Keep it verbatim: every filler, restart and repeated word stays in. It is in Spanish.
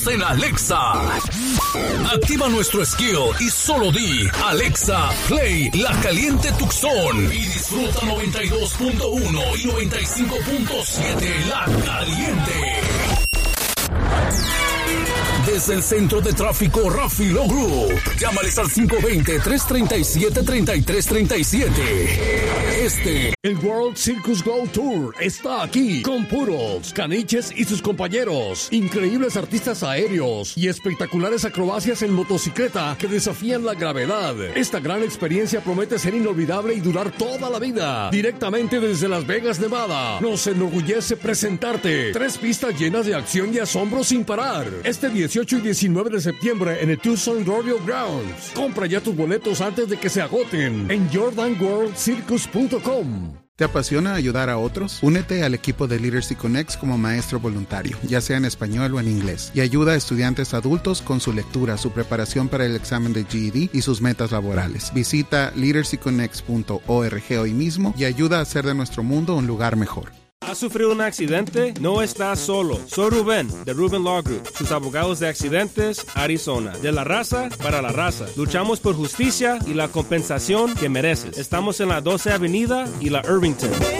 En Alexa. Activa nuestro skill y solo di Alexa, play La Caliente Tucson y disfruta noventa y dos punto uno y noventa y cinco punto siete La Caliente. Desde el centro de tráfico Rafi Lo Group, llámales al cinco dos cero, tres tres siete, tres tres tres siete. Este, el World Circus Go Tour está aquí con Poodles, Caniches y sus compañeros, increíbles artistas aéreos y espectaculares acrobacias en motocicleta que desafían la gravedad. Esta gran experiencia promete ser inolvidable y durar toda la vida. Directamente desde Las Vegas, Nevada, nos enorgullece presentarte tres pistas llenas de acción y asombro sin parar. Este dieciocho y diecinueve de septiembre en el Tucson Rodeo Grounds. Compra ya tus boletos antes de que se agoten en jordan world circus punto com. ¿Te apasiona ayudar a otros? Únete al equipo de Literacy Connects como maestro voluntario, ya sea en español o en inglés, y ayuda a estudiantes adultos con su lectura, su preparación para el examen de G E D y sus metas laborales. Visita literacy connects punto org hoy mismo y ayuda a hacer de nuestro mundo un lugar mejor. ¿Has sufrido un accidente? No estás solo. Soy Rubén, de Rubén Law Group, sus abogados de accidentes, Arizona. De la raza para la raza. Luchamos por justicia y la compensación que mereces. Estamos en la doce Avenida y la Irvington.